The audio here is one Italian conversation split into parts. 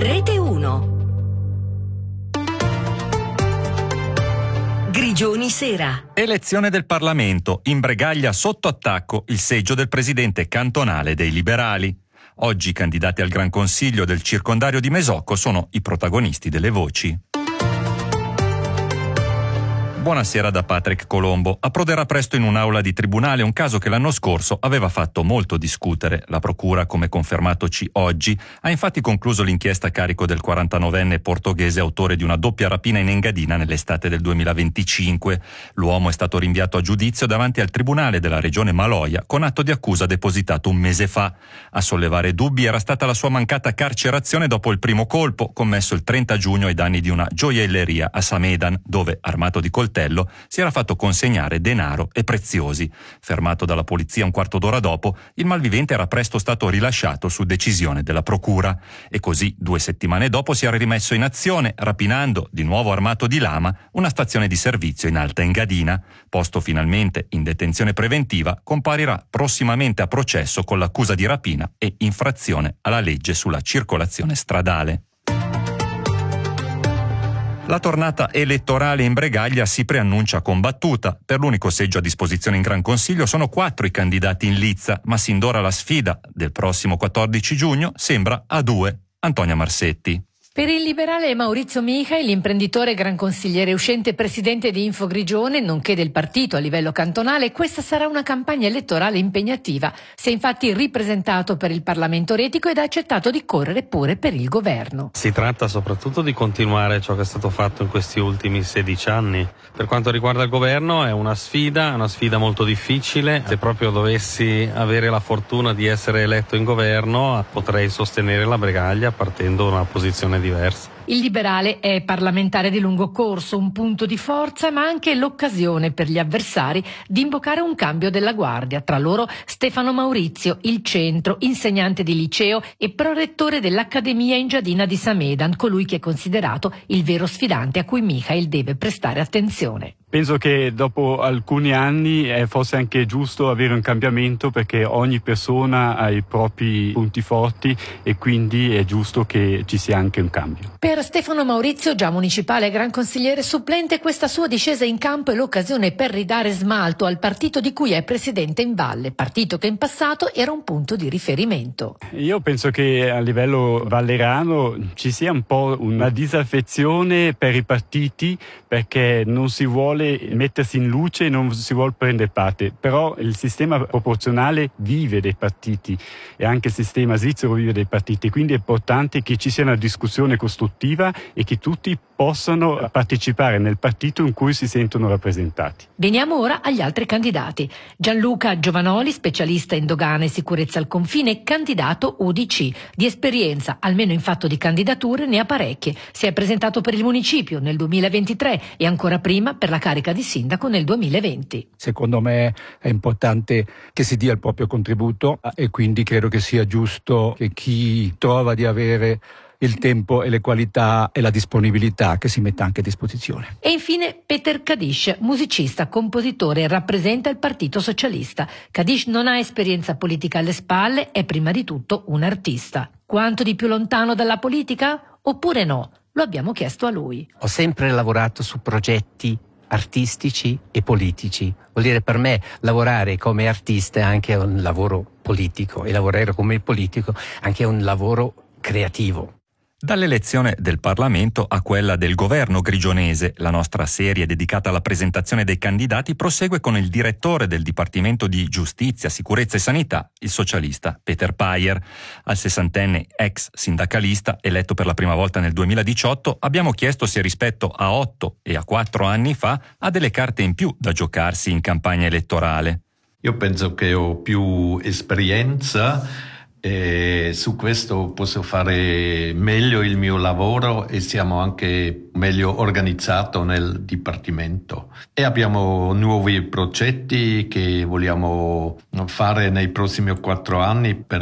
Rete 1. Grigioni Sera. Elezione del Parlamento. In Bregaglia sotto attacco il seggio del presidente cantonale dei Liberali. Oggi i candidati al Gran Consiglio del circondario di Mesocco sono i protagonisti delle voci. Buonasera da Patrick Colombo. Approderà presto in un'aula di tribunale un caso che l'anno scorso aveva fatto molto discutere. La procura, come confermatoci oggi, ha infatti concluso l'inchiesta a carico del 49enne portoghese autore di una doppia rapina in Engadina nell'estate del 2025. L'uomo è stato rinviato a giudizio davanti al tribunale della regione Maloja con atto di accusa depositato un mese fa. A sollevare dubbi era stata la sua mancata carcerazione dopo il primo colpo, commesso il 30 giugno ai danni di una gioielleria a Samedan, dove, armato di coltello, si era fatto consegnare denaro e preziosi. Fermato dalla polizia un quarto d'ora dopo, il malvivente era presto stato rilasciato su decisione della procura. E così, 2 settimane dopo, si era rimesso in azione, rapinando, di nuovo armato di lama, una stazione di servizio in Alta Engadina. Posto finalmente in detenzione preventiva, comparirà prossimamente a processo con l'accusa di rapina e infrazione alla legge sulla circolazione stradale. La tornata elettorale in Bregaglia si preannuncia combattuta. Per l'unico seggio a disposizione in Gran Consiglio sono 4 i candidati in lizza, ma sin d'ora la sfida del prossimo 14 giugno sembra a 2. Antonia Marsetti. Per il liberale Maurizio Michel, l'imprenditore gran consigliere uscente presidente di Infogrigione, nonché del partito a livello cantonale, questa sarà una campagna elettorale impegnativa. Si è infatti ripresentato per il Parlamento retico ed ha accettato di correre pure per il governo. Si tratta soprattutto di continuare ciò che è stato fatto in questi ultimi 16 anni. Per quanto riguarda il governo è una sfida molto difficile. Se proprio dovessi avere la fortuna di essere eletto in governo, potrei sostenere la Bregaglia partendo da una posizione diversa. Il liberale è parlamentare di lungo corso, un punto di forza ma anche l'occasione per gli avversari di invocare un cambio della guardia. Tra loro Stefano Maurizio, il centro, insegnante di liceo e prorettore dell'Accademia Engadina di Samedan, colui che è considerato il vero sfidante a cui Michael deve prestare attenzione. Penso che dopo alcuni anni è forse anche giusto avere un cambiamento, perché ogni persona ha i propri punti forti e quindi è giusto che ci sia anche un cambio. Per Stefano Maurizio, già municipale e gran consigliere supplente, questa sua discesa in campo è l'occasione per ridare smalto al partito di cui è presidente in valle, partito che in passato era un punto di riferimento. Io penso che a livello vallerano ci sia un po' una disaffezione per i partiti, perché non si vuole mettersi in luce e non si vuole prendere parte, però il sistema proporzionale vive dei partiti e anche il sistema svizzero vive dei partiti, quindi è importante che ci sia una discussione costruttiva e che tutti possano partecipare nel partito in cui si sentono rappresentati. Veniamo ora agli altri candidati. Gianluca Giovanoli, specialista in dogana e sicurezza al confine, candidato UDC. Di esperienza, almeno in fatto di candidature, ne ha parecchie. Si è presentato per il municipio nel 2023 e ancora prima per la carica di sindaco nel 2020. Secondo me è importante che si dia il proprio contributo e quindi credo che sia giusto che chi trova di avere il tempo e le qualità e la disponibilità che si metta anche a disposizione. E infine Peter Kadish, musicista, compositore, rappresenta il Partito Socialista. Kadish non ha esperienza politica alle spalle, è prima di tutto un artista. Quanto di più lontano dalla politica? Oppure no? Lo abbiamo chiesto a lui. Ho sempre lavorato su progetti artistici e politici. Vuol dire, per me lavorare come artista è anche un lavoro politico e lavorare come politico anche un lavoro creativo. Dall'elezione del Parlamento a quella del governo grigionese, la nostra serie dedicata alla presentazione dei candidati prosegue con il direttore del Dipartimento di Giustizia, Sicurezza e Sanità, il socialista Peter Payer. Al 60enne ex sindacalista, eletto per la prima volta nel 2018, abbiamo chiesto se rispetto a 8 e a 4 anni fa ha delle carte in più da giocarsi in campagna elettorale. Io penso che ho più esperienza e su questo posso fare meglio il mio lavoro e siamo anche meglio organizzato nel Dipartimento. E abbiamo nuovi progetti che vogliamo fare nei prossimi 4 anni, per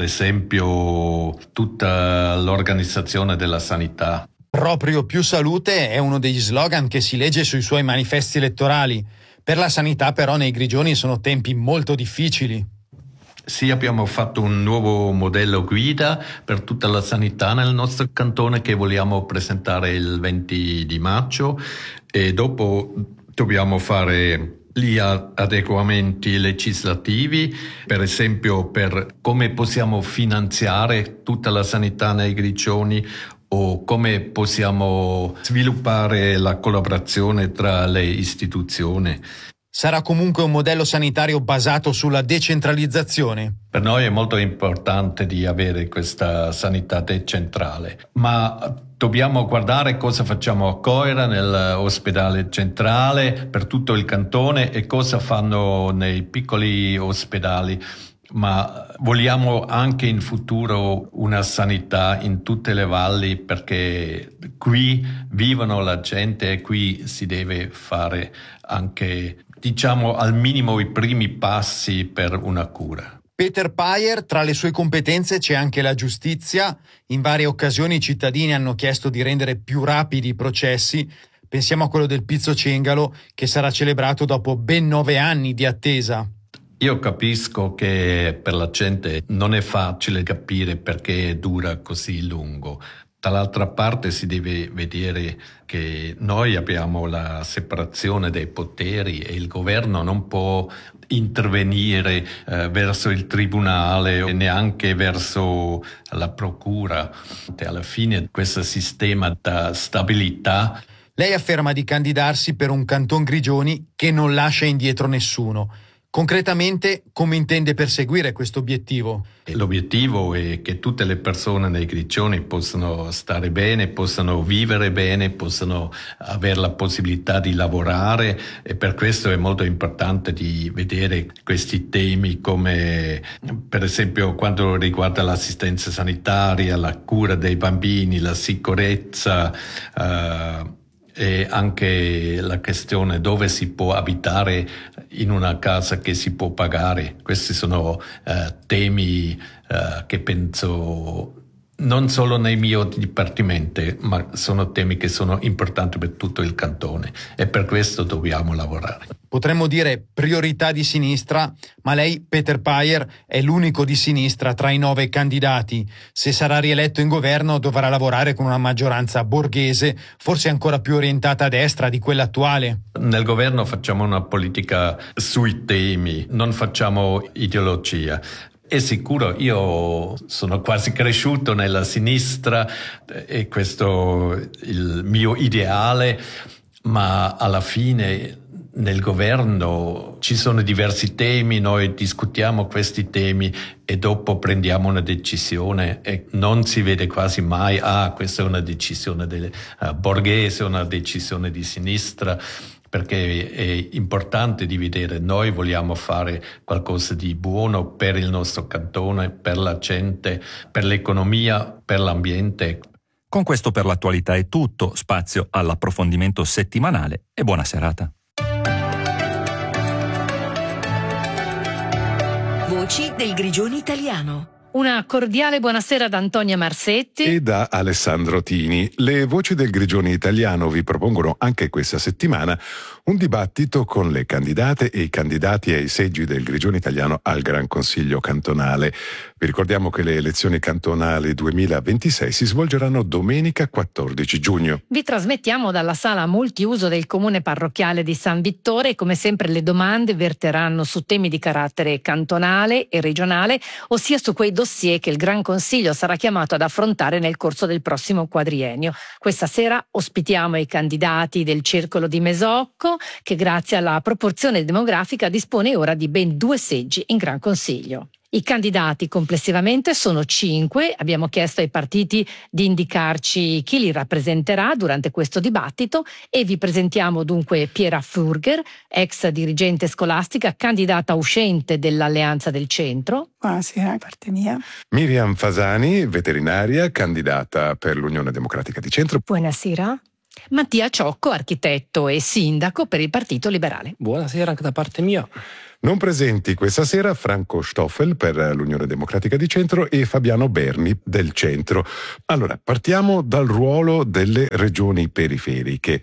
esempio tutta l'organizzazione della sanità. Proprio più salute è uno degli slogan che si legge sui suoi manifesti elettorali. Per la sanità però nei Grigioni sono tempi molto difficili. Sì, abbiamo fatto un nuovo modello guida per tutta la sanità nel nostro cantone che vogliamo presentare il 20 di maggio e dopo dobbiamo fare gli adeguamenti legislativi, per esempio per come possiamo finanziare tutta la sanità nei Grigioni o come possiamo sviluppare la collaborazione tra le istituzioni. Sarà comunque un modello sanitario basato sulla decentralizzazione? Per noi è molto importante di avere questa sanità decentrale, ma dobbiamo guardare cosa facciamo a Coira nell'ospedale centrale per tutto il cantone e cosa fanno nei piccoli ospedali. Ma vogliamo anche in futuro una sanità in tutte le valli perché qui vivono la gente e qui si deve fare anche, diciamo, al minimo i primi passi per una cura. Peter Payer, tra le sue competenze c'è anche la giustizia. In varie occasioni i cittadini hanno chiesto di rendere più rapidi i processi. Pensiamo a quello del Pizzo Cengalo che sarà celebrato dopo ben 9 anni di attesa. Io capisco che per la gente non è facile capire perché dura così lungo. Dall'altra parte si deve vedere che noi abbiamo la separazione dei poteri e il governo non può intervenire verso il tribunale e neanche verso la procura. Alla fine questo sistema dà stabilità. Lei afferma di candidarsi per un Canton Grigioni che non lascia indietro nessuno. Concretamente, come intende perseguire questo obiettivo? L'obiettivo è che tutte le persone nei Grigioni possano stare bene, possano vivere bene, possano avere la possibilità di lavorare e per questo è molto importante di vedere questi temi come per esempio quanto riguarda l'assistenza sanitaria, la cura dei bambini, la sicurezza, e anche la questione dove si può abitare in una casa che si può pagare. Questi sono temi che penso non solo nel mio dipartimento, ma sono temi che sono importanti per tutto il cantone e per questo dobbiamo lavorare. Potremmo dire priorità di sinistra, ma lei, Peter Payer, è l'unico di sinistra tra i 9 candidati. Se sarà rieletto in governo dovrà lavorare con una maggioranza borghese, forse ancora più orientata a destra di quella attuale. Nel governo facciamo una politica sui temi, non facciamo ideologia. È sicuro, io sono quasi cresciuto nella sinistra e questo è il mio ideale, ma alla fine nel governo ci sono diversi temi, noi discutiamo questi temi e dopo prendiamo una decisione e non si vede quasi mai questa è una decisione borghese, una decisione di sinistra, perché è importante di vedere, noi vogliamo fare qualcosa di buono per il nostro cantone, per la gente, per l'economia, per l'ambiente. Con questo per l'attualità è tutto, spazio all'approfondimento settimanale e buona serata. Voci del Grigioni italiano. Una cordiale buonasera da Antonia Marsetti e da Alessandro Tini. Le voci del Grigioni italiano vi propongono anche questa settimana un dibattito con le candidate e i candidati ai seggi del Grigioni italiano al Gran Consiglio cantonale. Vi ricordiamo che le elezioni cantonali 2026 si svolgeranno domenica 14 giugno. Vi trasmettiamo dalla sala multiuso del comune parrocchiale di San Vittore e come sempre le domande verteranno su temi di carattere cantonale e regionale, ossia su quei dossier che il Gran Consiglio sarà chiamato ad affrontare nel corso del prossimo quadriennio. Questa sera ospitiamo i candidati del Circolo di Mesocco che grazie alla proporzione demografica dispone ora di ben 2 seggi in Gran Consiglio. I candidati complessivamente sono 5, abbiamo chiesto ai partiti di indicarci chi li rappresenterà durante questo dibattito e vi presentiamo dunque Piera Furger, ex dirigente scolastica, candidata uscente dell'Alleanza del Centro. Buonasera, da parte mia. Miriam Fasani, veterinaria, candidata per l'Unione Democratica di Centro. Buonasera. Mattia Ciocco, architetto e sindaco per il Partito Liberale. Buonasera anche da parte mia. Non presenti questa sera Franco Stoffel per l'Unione Democratica di Centro e Fabiano Berni del Centro. Allora, partiamo dal ruolo delle regioni periferiche.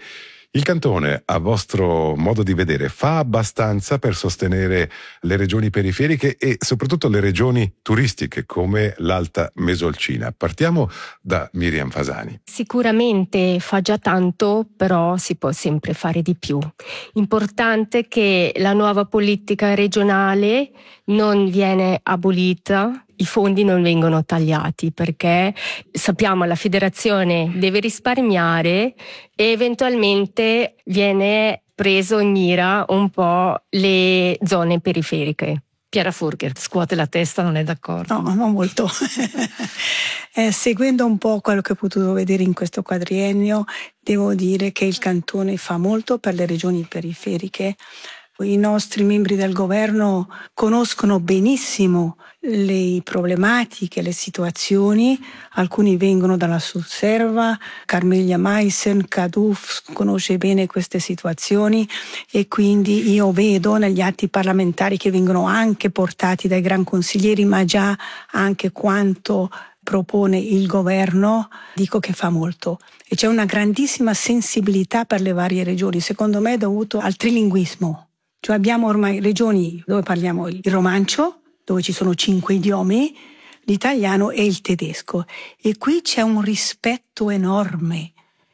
Il cantone, a vostro modo di vedere, fa abbastanza per sostenere le regioni periferiche e soprattutto le regioni turistiche come l'Alta Mesolcina? Partiamo da Miriam Fasani. Sicuramente fa già tanto, però si può sempre fare di più. Importante che la nuova politica regionale non viene abolita, i fondi non vengono tagliati, perché sappiamo la federazione deve risparmiare e eventualmente viene preso in mira un po' le zone periferiche. Chiara Furger scuote la testa, non è d'accordo? No, non molto. Seguendo un po' quello che ho potuto vedere in questo quadriennio, devo dire che il cantone fa molto per le regioni periferiche. I nostri membri del governo conoscono benissimo le problematiche, le situazioni. Alcuni vengono dalla Susserva, Carmeglia Meissen, Caduf conosce bene queste situazioni e quindi io vedo negli atti parlamentari che vengono anche portati dai gran consiglieri, ma già anche quanto propone il governo, dico che fa molto. E c'è una grandissima sensibilità per le varie regioni, secondo me è dovuto al trilinguismo. Cioè abbiamo ormai regioni dove parliamo il romancio, dove ci sono 5 idiomi, l'italiano e il tedesco. E qui c'è un rispetto enorme.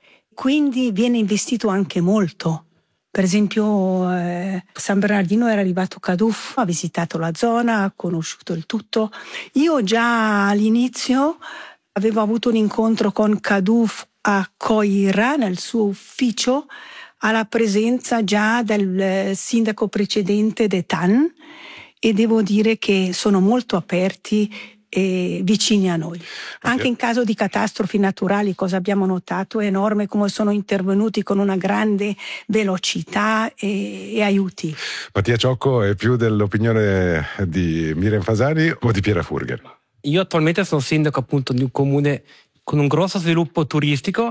Quindi viene investito anche molto. Per esempio San Bernardino era arrivato Caduf, ha visitato la zona, ha conosciuto il tutto. Io già all'inizio avevo avuto un incontro con Caduf a Coira, nel suo ufficio, alla presenza già del sindaco precedente Detan, e devo dire che sono molto aperti e vicini a noi. Anche in caso di catastrofi naturali, cosa abbiamo notato, è enorme come sono intervenuti con una grande velocità e aiuti. Mattia Ciocco è più dell'opinione di Miriam Fasani o di Piera Furger? Io attualmente sono sindaco appunto di un comune con un grosso sviluppo turistico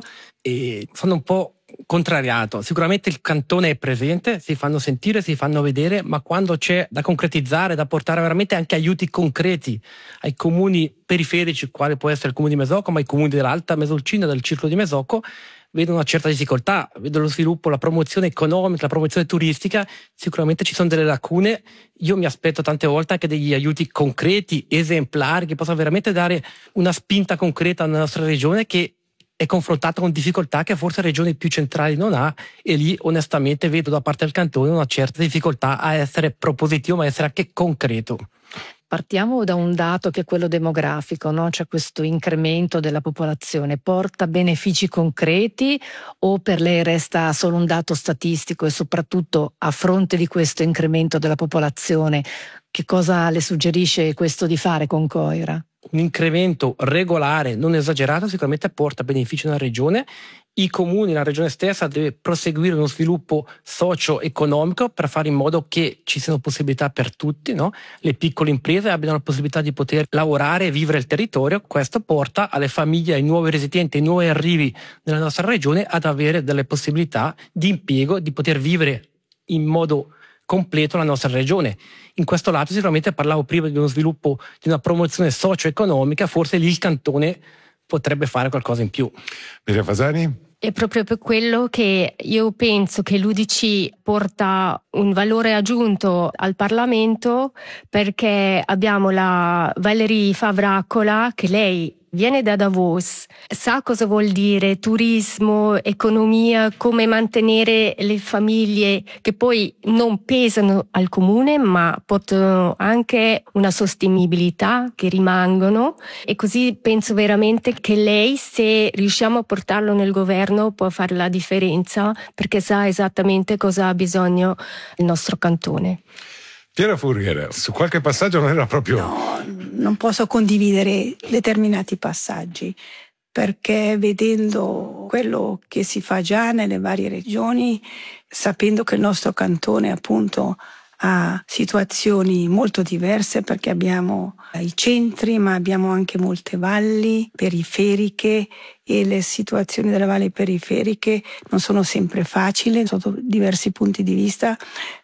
e sono un po' contrariato. Sicuramente il cantone è presente, si fanno sentire, si fanno vedere, ma quando c'è da concretizzare, da portare veramente anche aiuti concreti ai comuni periferici, quale può essere il comune di Mesocco, ma i comuni dell'Alta Mesolcina, del circolo di Mesocco, vedo una certa difficoltà, vedo lo sviluppo, la promozione economica, la promozione turistica, sicuramente ci sono delle lacune. Io mi aspetto tante volte anche degli aiuti concreti, esemplari, che possano veramente dare una spinta concreta alla nostra regione, che è confrontata con difficoltà che forse regioni più centrali non ha, e lì onestamente vedo da parte del cantone una certa difficoltà a essere propositivo, ma a essere anche concreto. Partiamo da un dato che è quello demografico, no? C'è questo incremento della popolazione, porta benefici concreti o per lei resta solo un dato statistico? E soprattutto a fronte di questo incremento della popolazione, che cosa le suggerisce questo di fare con Coira? Un incremento regolare, non esagerato, sicuramente porta benefici alla regione. I comuni, la regione stessa deve proseguire uno sviluppo socio-economico per fare in modo che ci siano possibilità per tutti, no? Le piccole imprese abbiano la possibilità di poter lavorare e vivere il territorio. Questo porta alle famiglie, ai nuovi residenti, ai nuovi arrivi nella nostra regione ad avere delle possibilità di impiego, di poter vivere in modo completo la nostra regione. In questo lato sicuramente parlavo prima di uno sviluppo, di una promozione socio-economica, forse lì il cantone potrebbe fare qualcosa in più. Miriam Fasani? È proprio per quello che io penso che l'UDC porta un valore aggiunto al Parlamento, perché abbiamo la Valérie Favracola, che lei viene da Davos, sa cosa vuol dire turismo, economia, come mantenere le famiglie che poi non pesano al comune ma portano anche una sostenibilità, che rimangono, e così penso veramente che lei, se riusciamo a portarlo nel governo, può fare la differenza, perché sa esattamente cosa ha bisogno il nostro cantone. Piera Furger, su qualche passaggio non era proprio... No, non posso condividere determinati passaggi, perché vedendo quello che si fa già nelle varie regioni, sapendo che il nostro cantone appunto ha situazioni molto diverse, perché abbiamo i centri ma abbiamo anche molte valli periferiche, e le situazioni delle valli periferiche non sono sempre facili sotto diversi punti di vista,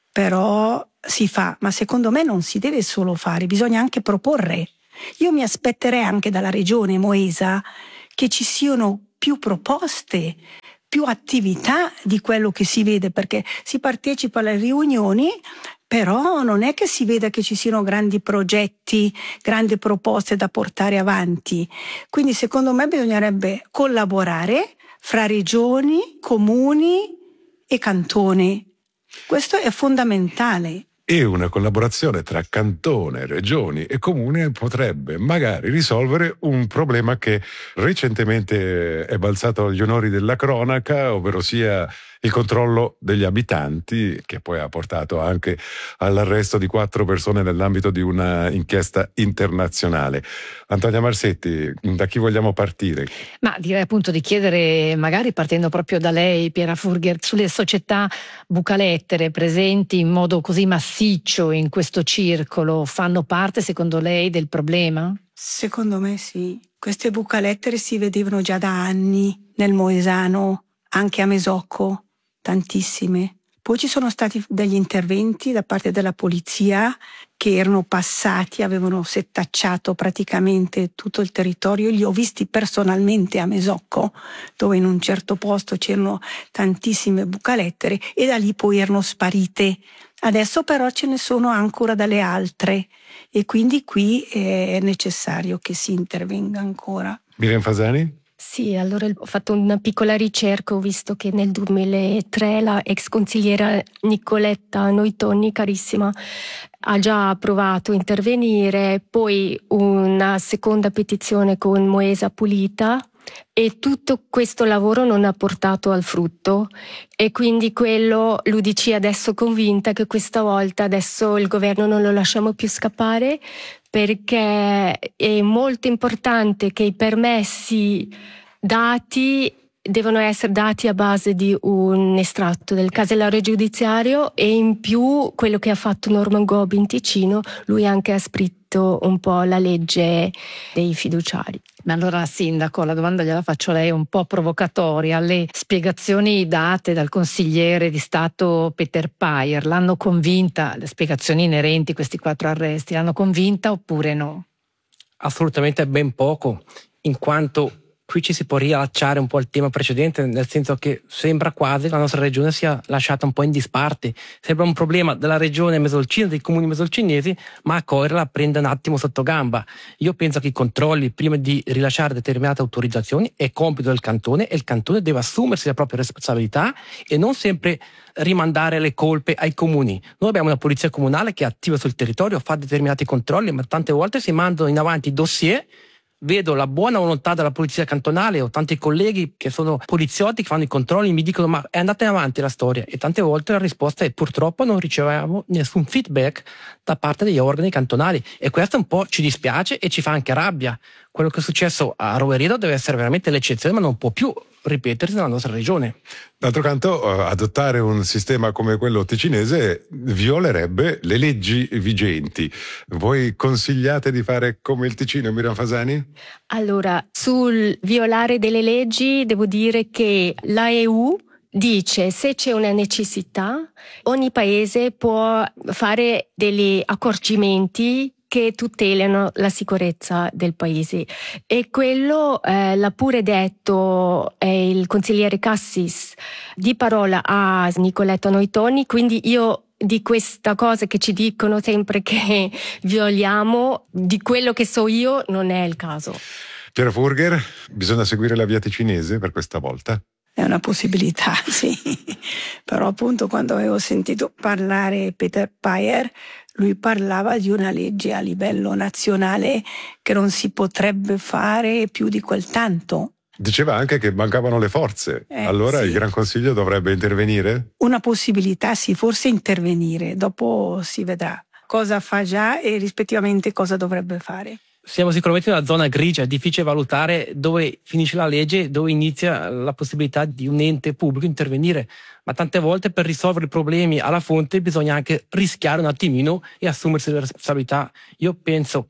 però si fa, ma secondo me non si deve solo fare, bisogna anche proporre. Io mi aspetterei anche dalla regione Moesa che ci siano più proposte più attività di quello che si vede, perché si partecipa alle riunioni, però non è che si veda che ci siano grandi progetti, grandi proposte da portare avanti. Quindi secondo me bisognerebbe collaborare fra regioni, comuni e cantoni. Questo è fondamentale. E una collaborazione tra cantone, regioni e comune potrebbe magari risolvere un problema che recentemente è balzato agli onori della cronaca, ovvero sia il controllo degli abitanti, che poi ha portato anche all'arresto di 4 persone nell'ambito di una inchiesta internazionale. Antonia Marsetti, da chi vogliamo partire? Ma direi appunto di chiedere, magari partendo proprio da lei, Piera Furger, sulle società bucalettere presenti in modo così massiccio in questo circolo, fanno parte secondo lei del problema? Secondo me sì. Queste bucalettere si vedevano già da anni nel Moesano, anche a Mesocco, tantissime. Poi ci sono stati degli interventi da parte della polizia che erano passati, avevano setacciato praticamente tutto il territorio. Li ho visti personalmente a Mesocco, dove in un certo posto c'erano tantissime bucalettere e da lì poi erano sparite. Adesso però ce ne sono ancora dalle altre e quindi qui è necessario che si intervenga ancora. Miriam Fasani? Sì, allora ho fatto una piccola ricerca, ho visto che nel 2003 la ex consigliera Nicoletta Noitoni, carissima, ha già provato a intervenire, poi una seconda petizione con Moesa Pulita e tutto questo lavoro non ha portato al frutto e quindi l'UDC è adesso convinta che questa volta adesso il governo non lo lasciamo più scappare, perché è molto importante che i permessi dati devono essere dati a base di un estratto del casellario giudiziario e in più quello che ha fatto Norman Gobi in Ticino, lui anche ha scritto un po' la legge dei fiduciari. Ma allora, Sindaco, la domanda gliela faccio a lei un po' provocatoria. Le spiegazioni date dal consigliere di Stato Peter Payer l'hanno convinta, le spiegazioni inerenti a questi 4 arresti, l'hanno convinta oppure no? Assolutamente ben poco, in quanto qui ci si può riallacciare un po' al tema precedente, nel senso che sembra quasi che la nostra regione sia lasciata un po' in disparte. Sembra un problema della regione mesolcina, dei comuni mesolcinesi, ma a Coira la prende un attimo sotto gamba. Io penso che i controlli, prima di rilasciare determinate autorizzazioni, è compito del cantone e il cantone deve assumersi la propria responsabilità e non sempre rimandare le colpe ai comuni. Noi abbiamo una polizia comunale che è attiva sul territorio, fa determinati controlli, ma tante volte si mandano in avanti dossier. Vedo la buona volontà della polizia cantonale, ho tanti colleghi che sono poliziotti che fanno i controlli, mi dicono ma è andata avanti la storia, e tante volte la risposta è purtroppo non riceviamo nessun feedback da parte degli organi cantonali, e questo un po' ci dispiace e ci fa anche rabbia. Quello che è successo a Roveredo deve essere veramente l'eccezione, ma non può più ripetersi nella nostra regione. D'altro canto, adottare un sistema come quello ticinese violerebbe le leggi vigenti. Voi consigliate di fare come il Ticino, Miriam Fasani? Allora, sul violare delle leggi devo dire che la EU dice se c'è una necessità, ogni paese può fare degli accorgimenti che tutelano la sicurezza del paese, e quello l'ha pure detto il consigliere Cassis di parola a Nicoletta Noitoni, quindi io di questa cosa che ci dicono sempre che violiamo, di quello che so io non è il caso. Piera Furger, bisogna seguire la via ticinese per questa volta? È una possibilità, sì. Però appunto quando avevo sentito parlare Peter Payer, lui parlava di una legge a livello nazionale che non si potrebbe fare più di quel tanto. Diceva anche che mancavano le forze. Allora sì. Il Gran Consiglio dovrebbe intervenire? Una possibilità, sì, forse intervenire. Dopo si vedrà cosa fa già e rispettivamente cosa dovrebbe fare. Siamo sicuramente in una zona grigia, è difficile valutare dove finisce la legge, dove inizia la possibilità di un ente pubblico intervenire, ma tante volte per risolvere i problemi alla fonte bisogna anche rischiare un attimino e assumersi le responsabilità. Io penso che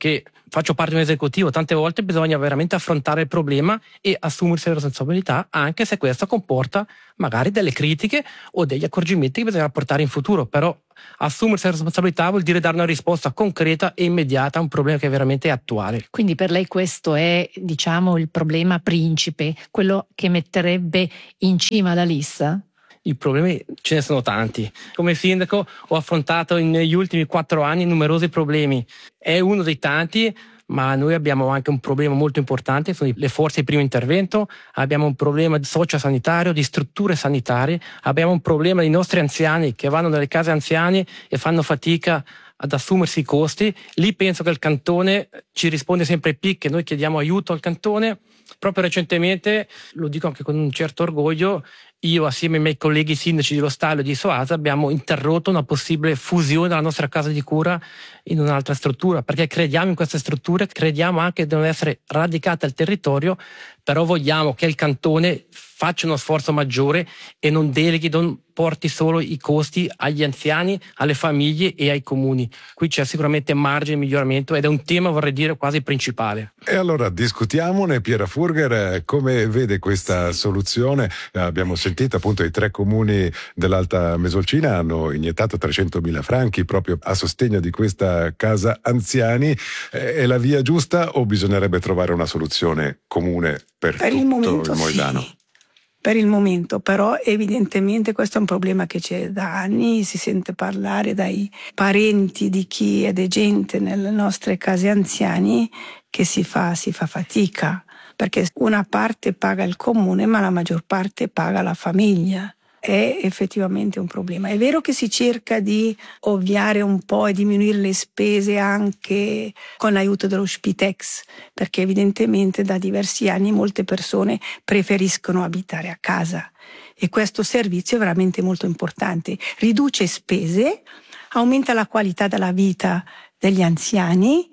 faccio parte di un esecutivo, tante volte bisogna veramente affrontare il problema e assumersi le responsabilità, anche se questo comporta magari delle critiche o degli accorgimenti che bisogna portare in futuro, però assumersi la responsabilità vuol dire dare una risposta concreta e immediata a un problema che è veramente attuale. Quindi per lei questo è, diciamo, il problema principe, quello che metterebbe in cima la lista? I problemi ce ne sono tanti. Come sindaco ho affrontato negli ultimi 4 anni numerosi problemi. È uno dei tanti, ma noi abbiamo anche un problema molto importante, sono le forze di primo intervento, abbiamo un problema sociosanitario, di strutture sanitarie, abbiamo un problema dei nostri anziani che vanno nelle case anziani e fanno fatica ad assumersi i costi. Lì penso che il cantone ci risponde sempre picche, noi chiediamo aiuto al cantone. Proprio recentemente, lo dico anche con un certo orgoglio, io assieme ai miei colleghi sindaci dello Stallo e di Soasa abbiamo interrotto una possibile fusione della nostra casa di cura in un'altra struttura, perché crediamo in queste strutture, crediamo anche che devono essere radicate al territorio, però vogliamo che il cantone faccia uno sforzo maggiore e non deleghi, non porti solo i costi agli anziani, alle famiglie e ai comuni. Qui c'è sicuramente margine di miglioramento ed è un tema, vorrei dire, quasi principale. E allora discutiamone. Piera Furger, come vede questa soluzione? Abbiamo sentito appunto i 3 comuni dell'Alta Mesolcina hanno iniettato 300.000 franchi proprio a sostegno di questa casa anziani. È la via giusta o bisognerebbe trovare una soluzione comune per tutto il momento il Moldano? Sì. Per il momento, però evidentemente questo è un problema che c'è da anni, si sente parlare dai parenti di chi è degente nelle nostre case anziani che si fa fatica, perché una parte paga il comune ma la maggior parte paga la famiglia. È effettivamente un problema. È vero che si cerca di ovviare un po' e diminuire le spese anche con l'aiuto dello Spitex, perché evidentemente da diversi anni molte persone preferiscono abitare a casa e questo servizio è veramente molto importante. Riduce spese, aumenta la qualità della vita degli anziani,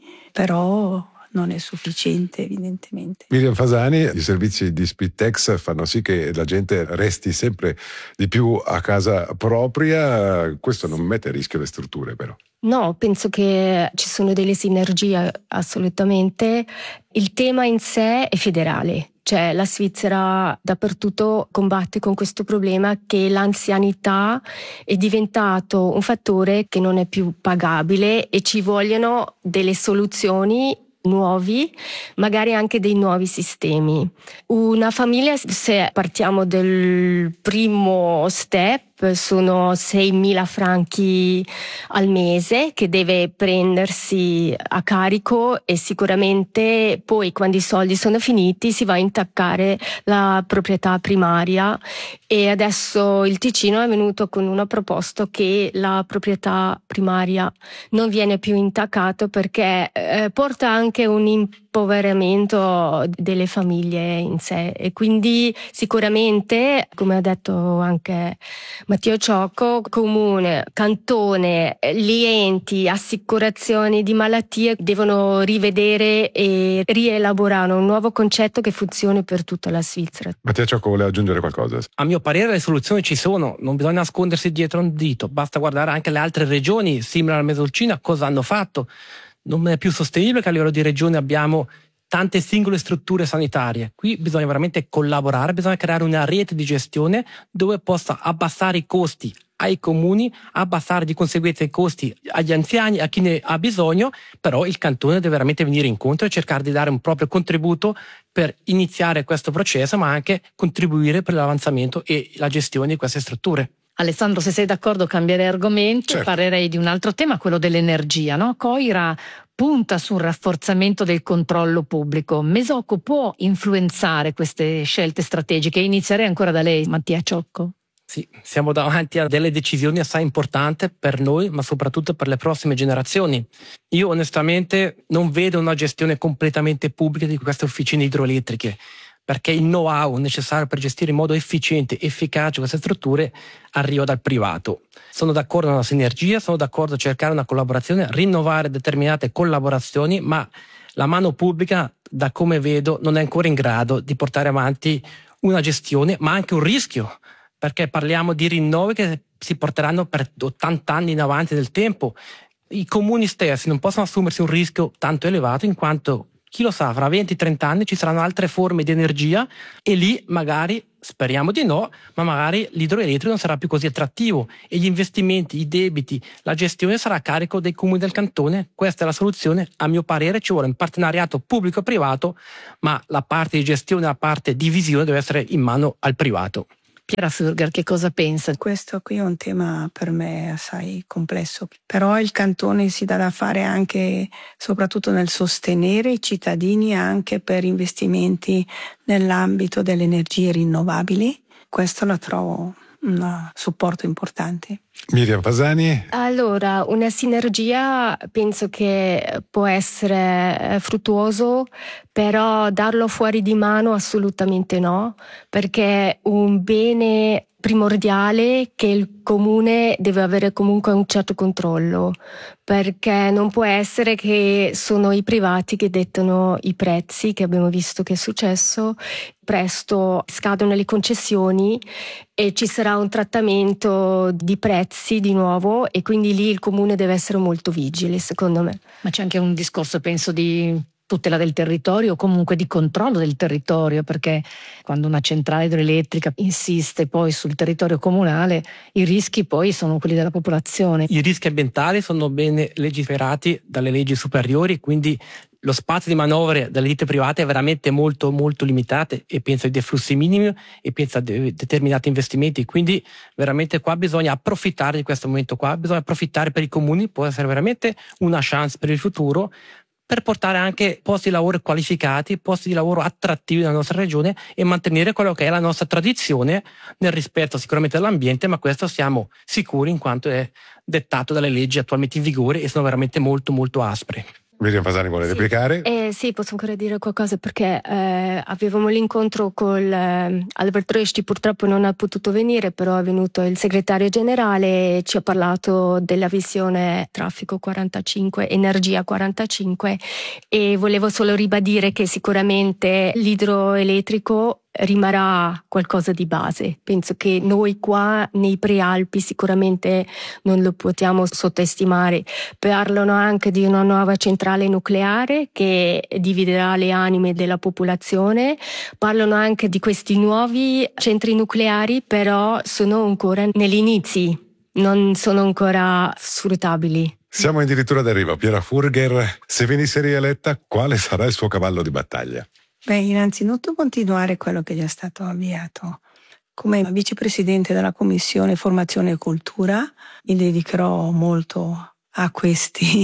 però non è sufficiente evidentemente. Miriam Fasani, i servizi di Spitex fanno sì che la gente resti sempre di più a casa propria, questo non mette a rischio le strutture però? No, penso che ci sono delle sinergie assolutamente. Il tema in sé è federale. Cioè la Svizzera dappertutto combatte con questo problema che l'anzianità è diventato un fattore che non è più pagabile e ci vogliono delle soluzioni nuovi, magari anche dei nuovi sistemi. Una famiglia, se partiamo del primo step, sono 6.000 franchi al mese che deve prendersi a carico e sicuramente poi quando i soldi sono finiti si va a intaccare la proprietà primaria e adesso il Ticino è venuto con una proposta che la proprietà primaria non viene più intaccato perché porta anche un impoverimento delle famiglie in sé e quindi sicuramente, come ha detto anche Matteo Ciocco, comune, cantone, gli enti, assicurazioni di malattie devono rivedere e rielaborare un nuovo concetto che funzioni per tutta la Svizzera. Matteo Ciocco vuole aggiungere qualcosa? A mio parere le soluzioni ci sono, non bisogna nascondersi dietro un dito, basta guardare anche le altre regioni simili alla Mesolcina cosa hanno fatto. Non è più sostenibile che a livello di regione abbiamo tante singole strutture sanitarie. Qui bisogna veramente collaborare, bisogna creare una rete di gestione dove possa abbassare i costi ai comuni, abbassare di conseguenza i costi agli anziani, a chi ne ha bisogno, però il cantone deve veramente venire incontro e cercare di dare un proprio contributo per iniziare questo processo, ma anche contribuire per l'avanzamento e la gestione di queste strutture. Alessandro, se sei d'accordo cambierei argomento, certo. Parlerei di un altro tema, quello dell'energia, no? Coira punta sul rafforzamento del controllo pubblico. Mesocco può influenzare queste scelte strategiche? Inizierei ancora da lei, Mattia Ciocco. Sì, siamo davanti a delle decisioni assai importanti per noi, ma soprattutto per le prossime generazioni. Io onestamente non vedo una gestione completamente pubblica di queste officine idroelettriche, perché il know-how necessario per gestire in modo efficiente e efficace queste strutture arriva dal privato. Sono d'accordo con una sinergia, sono d'accordo a cercare una collaborazione, rinnovare determinate collaborazioni, ma la mano pubblica, da come vedo, non è ancora in grado di portare avanti una gestione, ma anche un rischio, perché parliamo di rinnovi che si porteranno per 80 anni in avanti del tempo. I comuni stessi non possono assumersi un rischio tanto elevato, in quanto, chi lo sa, fra 20-30 anni ci saranno altre forme di energia e lì magari, speriamo di no, ma magari l'idroelettrico non sarà più così attrattivo e gli investimenti, i debiti, la gestione sarà a carico dei comuni del cantone. Questa è la soluzione, a mio parere ci vuole un partenariato pubblico-privato, ma la parte di gestione, la parte di visione deve essere in mano al privato. Chiara Fürger, che cosa pensa? Questo qui è un tema per me assai complesso, però il cantone si dà da fare anche, soprattutto nel sostenere i cittadini anche per investimenti nell'ambito delle energie rinnovabili. Questo lo trovo un supporto importante. Miriam Fasani? Allora, una sinergia penso che può essere fruttuoso, però darlo fuori di mano assolutamente no, perché è un bene primordiale che il comune deve avere comunque un certo controllo, perché non può essere che sono i privati che dettano i prezzi, che abbiamo visto che è successo. Presto scadono le concessioni e ci sarà un trattamento di prezzi di nuovo, e quindi lì il comune deve essere molto vigile, secondo me. Ma c'è anche un discorso, penso, di tutela del territorio o comunque di controllo del territorio, perché quando una centrale idroelettrica insiste poi sul territorio comunale, i rischi poi sono quelli della popolazione. I rischi ambientali sono ben legiferati dalle leggi superiori, quindi lo spazio di manovre delle ditte private è veramente molto molto limitato, e penso ai deflussi minimi e penso a determinati investimenti, quindi veramente qua bisogna approfittare di questo momento qua, bisogna approfittare per i comuni, può essere veramente una chance per il futuro, per portare anche posti di lavoro qualificati, posti di lavoro attrattivi nella nostra regione e mantenere quello che è la nostra tradizione nel rispetto sicuramente dell'ambiente, ma questo siamo sicuri in quanto è dettato dalle leggi attualmente in vigore e sono veramente molto molto aspre. Miriam Fasani vuole replicare? Sì, posso ancora dire qualcosa, perché avevamo l'incontro con Albert Rösti, purtroppo non ha potuto venire, però è venuto il segretario generale e ci ha parlato della visione traffico 45, energia 45, e volevo solo ribadire che sicuramente l'idroelettrico rimarrà qualcosa di base. Penso che noi qua nei Prealpi sicuramente non lo possiamo sottostimare. Parlano anche di una nuova centrale nucleare che dividerà le anime della popolazione, parlano anche di questi nuovi centri nucleari, però sono ancora negli inizi, non sono ancora sfruttabili. Siamo addirittura d'arrivo. Chiara Fürger, se venisse rieletta, quale sarà il suo cavallo di battaglia? Innanzitutto continuare quello che è già stato avviato. Come vicepresidente della Commissione Formazione e Cultura mi dedicherò molto a questi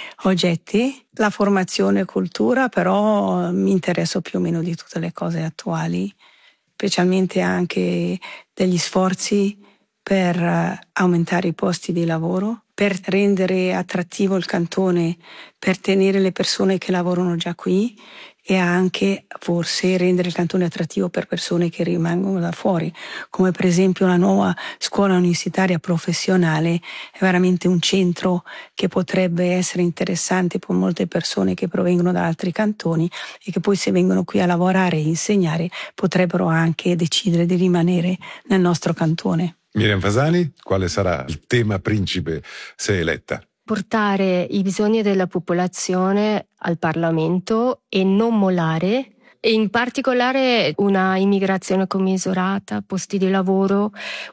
oggetti. La formazione e cultura però mi interesso più o meno di tutte le cose attuali, specialmente anche degli sforzi per aumentare i posti di lavoro, per rendere attrattivo il cantone, per tenere le persone che lavorano già qui, e anche forse rendere il cantone attrattivo per persone che rimangono da fuori, come per esempio la nuova scuola universitaria professionale. È veramente un centro che potrebbe essere interessante per molte persone che provengono da altri cantoni e che poi, se vengono qui a lavorare e insegnare, potrebbero anche decidere di rimanere nel nostro cantone. Miriam Fasani, quale sarà il tema principe se eletta? Portare i bisogni della popolazione al Parlamento e non mollare, e in particolare una immigrazione commisurata, posti di lavoro,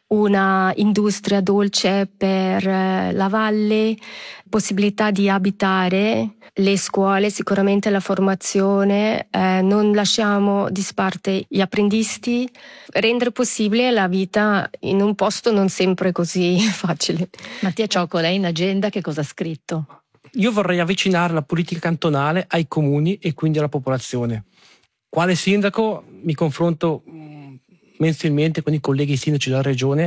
una industria dolce per la valle, possibilità di abitare, le scuole, sicuramente la formazione, non lasciamo disparte gli apprendisti, rendere possibile la vita in un posto non sempre così facile. Mattia Ciocco, lei in agenda che cosa ha scritto? Io vorrei avvicinare la politica cantonale ai comuni e quindi alla popolazione. Quale sindaco mi confronto mensilmente con i colleghi sindaci della regione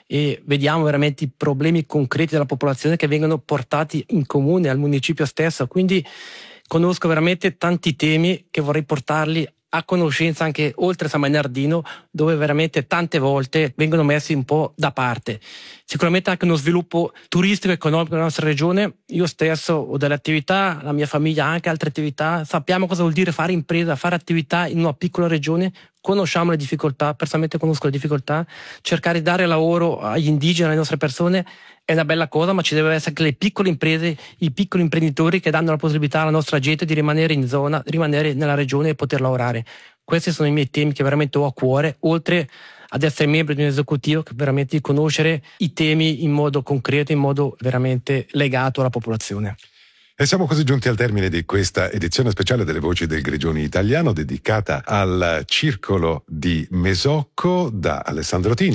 e vediamo veramente i problemi concreti della popolazione che vengono portati in comune, al municipio stesso, quindi conosco veramente tanti temi che vorrei portarli a conoscenza anche oltre San Bernardino, dove veramente tante volte vengono messi un po' da parte. Sicuramente anche uno sviluppo turistico e economico della nostra regione. Io stesso ho delle attività, la mia famiglia ha anche altre attività, sappiamo cosa vuol dire fare impresa, fare attività in una piccola regione conosciamo le difficoltà, personalmente conosco le difficoltà, cercare di dare lavoro agli indigeni, alle nostre persone è una bella cosa, ma ci deve essere anche le piccole imprese, i piccoli imprenditori che danno la possibilità alla nostra gente di rimanere in zona, rimanere nella regione e poter lavorare. Questi sono i miei temi che veramente ho a cuore, oltre ad essere membro di un esecutivo che veramente di conoscere i temi in modo concreto, in modo veramente legato alla popolazione. E siamo così giunti al termine di questa edizione speciale delle Voci del Grigioni Italiano dedicata al circolo di Mesocco da Alessandro Tini.